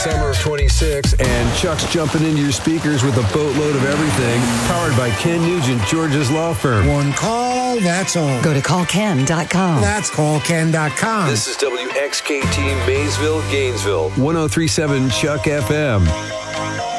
Summer of 26, and Chuck's jumping into your speakers with a boatload of everything. Powered by Ken Nugent, George's law firm. One call, that's all. Go to callken.com. That's callken.com. This is WXKT Maysville, Gainesville. 103.7 Chuck FM.